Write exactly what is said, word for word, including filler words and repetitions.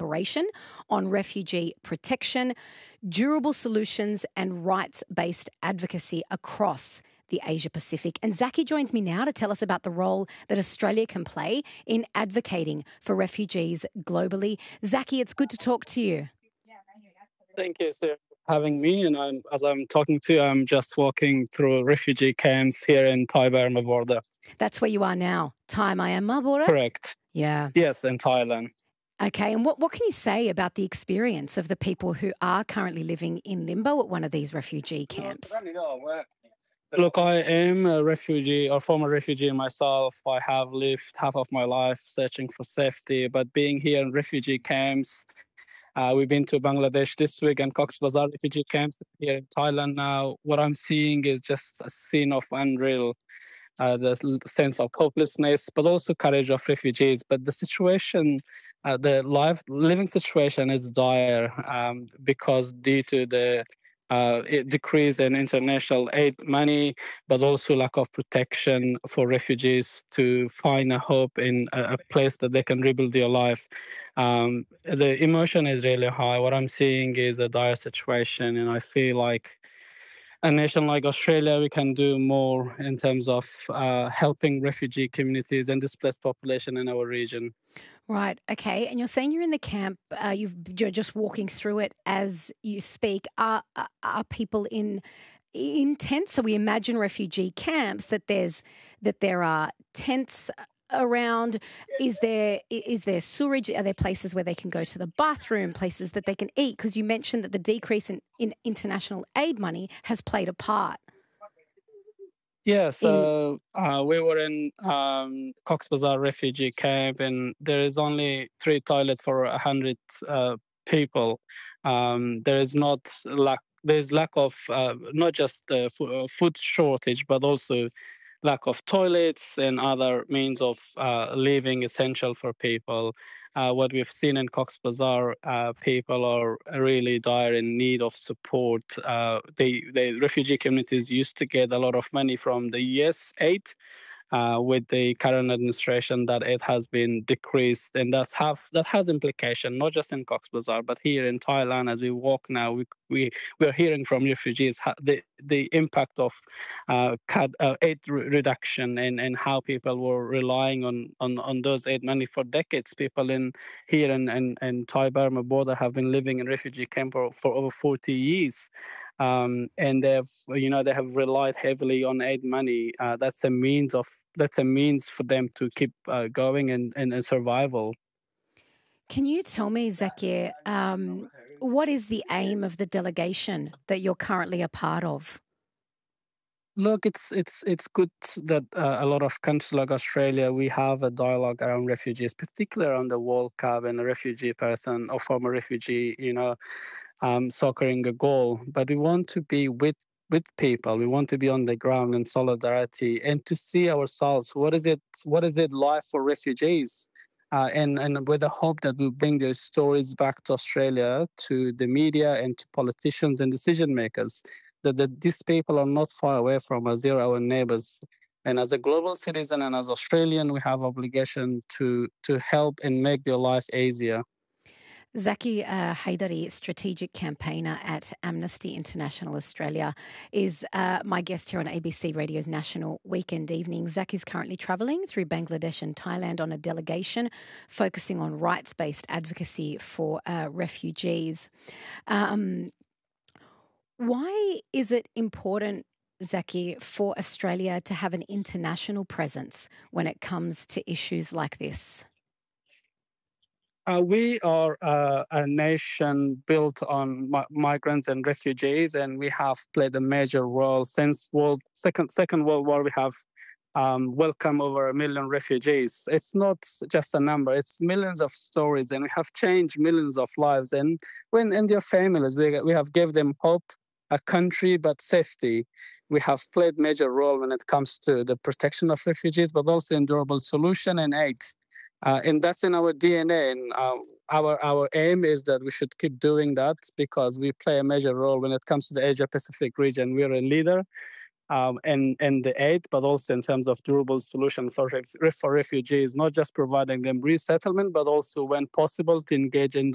collaboration on refugee protection, durable solutions and rights-based advocacy across the Asia Pacific. And Zaki joins me now to tell us about the role that Australia can play in advocating for refugees globally. Zaki, it's good to talk to you. Thank you, sir, for having me. And I'm, as I'm talking to you, I'm just walking through refugee camps here in Thai-Burma border. That's where you are now, Thai-Myanmar border? Correct. Yeah. Yes, in Thailand. Okay, and what, what can you say about the experience of the people who are currently living in limbo at one of these refugee camps? Look, I am a refugee or former refugee myself. I have lived half of my life searching for safety, but being here in refugee camps, uh, we've been to Bangladesh this week and Cox's Bazar refugee camps here in Thailand now. What I'm seeing is just a scene of unreal, uh, the sense of hopelessness, but also courage of refugees. But the situation, uh, the life living situation is dire um, because due to the uh, decrease in international aid money, but also lack of protection for refugees to find a hope in a, a place that they can rebuild their life. Um, the emotion is really high. What I'm seeing is a dire situation, and I feel like a nation like Australia, we can do more in terms of uh, helping refugee communities and displaced population in our region. Right, okay. And you're saying you're in the camp, uh, you've, you're just walking through it as you speak. Are, are, are people in in tents? So we imagine refugee camps, that there's that there are tents around. Is there is there sewerage? Are there places where they can go to the bathroom, places that they can eat? Because you mentioned that the decrease in, in international aid money has played a part. Yeah, so uh, we were in um, Cox's Bazar refugee camp, and there is only three toilets for a hundred uh, people. Um, there is not lack. There is lack of uh, not just uh, f- food shortage, but also lack of toilets and other means of uh, living essential for people. Uh, what we've seen in Cox's Bazar, uh, people are really dire in need of support. Uh, they, the refugee communities used to get a lot of money from the U S aid. Uh, with the current administration, that it has been decreased, and that's have that has implication not just in Cox's Bazar, but here in Thailand. As we walk now, we we we are hearing from refugees how the the impact of uh, cut, uh, aid re- reduction and, and how people were relying on, on, on those aid money for decades. People in here in, in, in Thai-Burma border have been living in refugee camp for, for over forty years. Um, and they've, you know, they have relied heavily on aid money. Uh, that's a means of that's a means for them to keep uh, going and, and, and survival. Can you tell me, Zakir, um, what is the aim of the delegation that you're currently a part of? Look, it's it's it's good that uh, a lot of countries like Australia, we have a dialogue around refugees, particularly around the World Cup and a refugee person or former refugee, you know, um, soccering a goal. But we want to be with with people. We want to be on the ground in solidarity and to see ourselves. What is it? What is it like for refugees? Uh, and and with the hope that we bring their stories back to Australia, to the media, and to politicians and decision makers. That, that these people are not far away from us; they're our neighbors. And as a global citizen and as Australian, we have obligation to to help and make their life easier. Zaki uh, Haidari, strategic campaigner at Amnesty International Australia, is uh, my guest here on A B C Radio's National Weekend Evening. Zaki is currently travelling through Bangladesh and Thailand on a delegation focusing on rights-based advocacy for uh, refugees. Um, why is it important, Zaki, for Australia to have an international presence when it comes to issues like this? Uh, we are uh, a nation built on mi- migrants and refugees, and we have played a major role since world second Second World War. We have um, welcomed over a million refugees. It's not just a number; it's millions of stories, and we have changed millions of lives. And when in their families, we we have gave them hope, a country, but safety. We have played major role when it comes to the protection of refugees, but also in durable solution and aid. Uh, and that's in our D N A. And uh, our our aim is that we should keep doing that because we play a major role when it comes to the Asia Pacific region. We're a leader um, in in the aid, but also in terms of durable solution for ref- for refugees, not just providing them resettlement, but also when possible to engage in